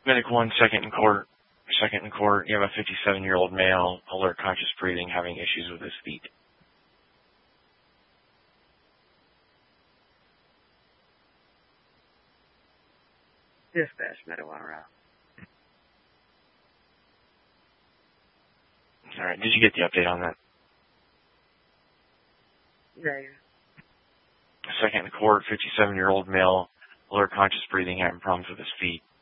Medic 1, second in court. Second in court, you have a 57-year-old male, alert, conscious breathing, having issues with his feet. Dispatch, Medic 1 around. All right, did you get the update on that? Yeah. Second in court, 57-year-old male, alert, conscious breathing, having problems with his feet.